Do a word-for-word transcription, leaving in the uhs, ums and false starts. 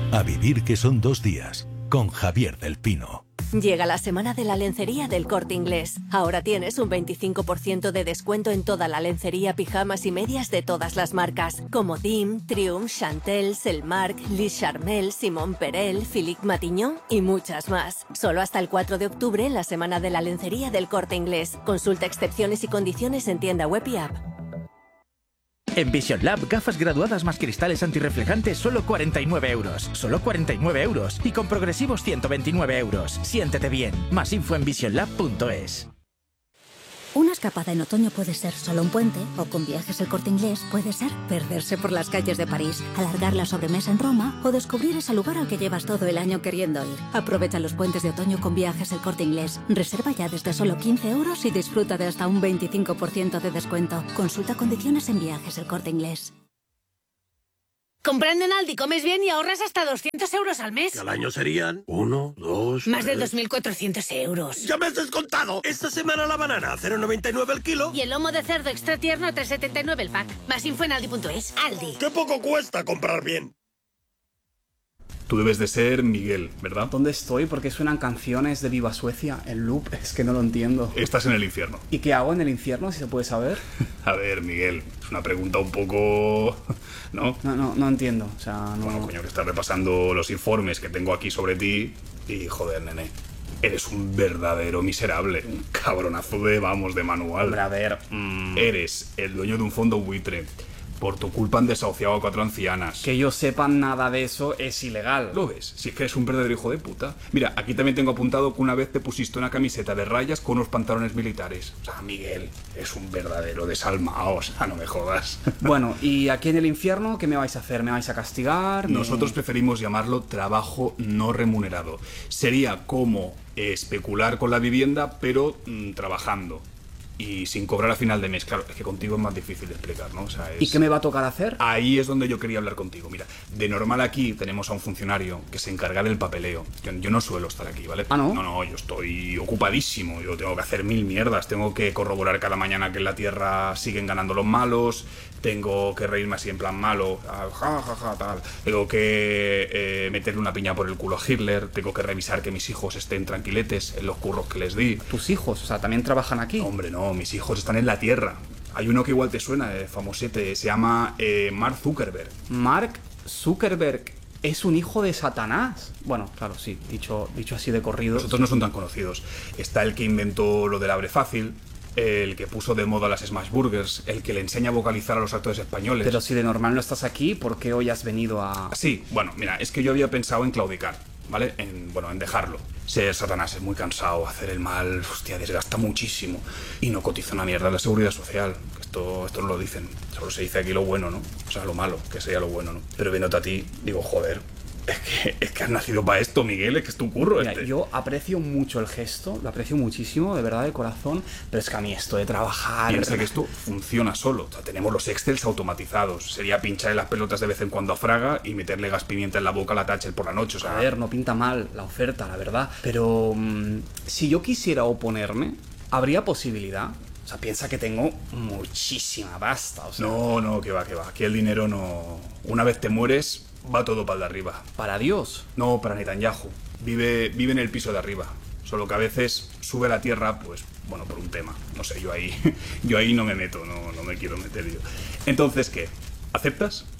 A vivir que son dos días, con Javier del Pino. Llega la semana de la lencería del Corte Inglés. Ahora tienes un veinticinco por ciento de descuento en toda la lencería, pijamas y medias de todas las marcas, como D I M, Triumph, Chantel, Selmark, Lis Charmel, Simon Perel, Philippe Matignon y muchas más. Solo hasta el cuatro de octubre en la semana de la lencería del Corte Inglés. Consulta excepciones y condiciones en tienda web y app. En Vision Lab, gafas graduadas más cristales antirreflejantes, solo cuarenta y nueve euros. Solo cuarenta y nueve euros. Y con progresivos ciento veintinueve euros. Siéntete bien. Más info en vision lab punto es. Una escapada en otoño puede ser solo un puente, o con Viajes El Corte Inglés puede ser perderse por las calles de París, alargar la sobremesa en Roma o descubrir ese lugar al que llevas todo el año queriendo ir. Aprovecha los puentes de otoño con Viajes El Corte Inglés. Reserva ya desde solo quince euros y disfruta de hasta un veinticinco por ciento de descuento. Consulta condiciones en Viajes El Corte Inglés. Comprando en Aldi comes bien y ahorras hasta doscientos euros al mes. Al año serían uno, dos... Más de tres... dos mil cuatrocientos euros. ¡Ya me has descontado! Esta semana la banana a cero coma noventa y nueve el kilo. Y el lomo de cerdo extra tierno a tres coma setenta y nueve el pack. Más info en aldi punto es. Aldi. ¡Qué poco cuesta comprar bien! Tú debes de ser Miguel, ¿verdad? ¿Dónde estoy? ¿Por qué suenan canciones de Viva Suecia en loop? Es que no lo entiendo. Estás en el infierno. ¿Y qué hago en el infierno, si se puede saber? A ver, Miguel, es una pregunta un poco... ¿no? No, no, no entiendo, o sea, no... Bueno, coño, que estás repasando los informes que tengo aquí sobre ti y, joder, nene, eres un verdadero miserable. Un cabronazo de, vamos, de manual. Hombre, a ver... Mmm... Eres el dueño de un fondo buitre. Por tu culpa han desahuciado a cuatro ancianas. Que yo sepa nada de eso es ilegal. ¿Lo ves? Si es que eres un verdadero hijo de puta. Mira, aquí también tengo apuntado que una vez te pusiste una camiseta de rayas con unos pantalones militares. O sea, Miguel, es un verdadero desalmado, o sea, no me jodas. Bueno, ¿y aquí en el infierno qué me vais a hacer? ¿Me vais a castigar? Nosotros preferimos llamarlo trabajo no remunerado. Sería como eh, especular con la vivienda, pero mmm, trabajando. Y sin cobrar a final de mes. Claro, es que contigo es más difícil de explicar, ¿no? O sea, es... ¿Y qué me va a tocar hacer? Ahí es donde yo quería hablar contigo. Mira, de normal aquí tenemos a un funcionario que se encarga del papeleo. Yo, yo no suelo estar aquí, ¿vale? ¿Ah, no? No, no, yo estoy ocupadísimo. Yo tengo que hacer mil mierdas. Tengo que corroborar cada mañana que en la Tierra siguen ganando los malos. Tengo que reírme así en plan malo. Ja, ja, ja, tal. Tengo que eh, meterle una piña por el culo a Hitler. Tengo que revisar que mis hijos estén tranquiletes en los curros que les di. ¿Tus hijos? O sea, ¿también trabajan aquí? Hombre, no. Mis hijos están en la Tierra. Hay uno que igual te suena, eh, famosete, se llama eh, Mark Zuckerberg. Mark Zuckerberg es un hijo de Satanás. Bueno, claro, sí, dicho, dicho así de corrido. Los otros no son tan conocidos. Está el que inventó lo del abre fácil, el que puso de moda las smash burgers, el que le enseña a vocalizar a los actores españoles. Pero si de normal no estás aquí, ¿por qué hoy has venido a...? Sí, bueno, mira, es que yo había pensado en claudicar, ¿vale? En, bueno, en dejarlo. Ser Satanás es muy cansado, hacer el mal, hostia, desgasta muchísimo. Y no cotiza una mierda en la seguridad social. Esto, esto no lo dicen, solo se dice aquí lo bueno, ¿no? O sea, lo malo, que sería lo bueno, ¿no? Pero viéndote a ti, digo, joder, es que, es que has nacido para esto, Miguel, es que es tu curro. Mira, este. Yo aprecio mucho el gesto, lo aprecio muchísimo, de verdad, de corazón, pero es que a mí esto de trabajar... Piensa que esto funciona solo. O sea, tenemos los Excels automatizados. Sería pinchar en las pelotas de vez en cuando a Fraga y meterle gas pimienta en la boca a la Thatcher por la noche. O sea... A ver, no pinta mal la oferta, la verdad. Pero mmm, si yo quisiera oponerme, ¿habría posibilidad? O sea, piensa que tengo muchísima pasta. O sea... No, no, que va, que va. Aquí el dinero no... Una vez te mueres, va todo para el de arriba. ¿Para Dios? No, para Netanyahu. Vive, vive en el piso de arriba. Solo que a veces sube a la tierra, pues, bueno, por un tema. No sé, yo ahí, yo ahí no me meto, no, no me quiero meter yo. Entonces, ¿qué? ¿Aceptas?